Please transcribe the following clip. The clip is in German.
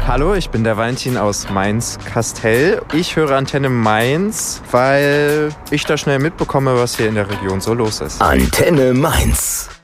Hallo, ich bin der Valentin aus Mainz-Kastel. Ich höre Antenne Mainz, weil ich da schnell mitbekomme, was hier in der Region so los ist. Antenne Mainz.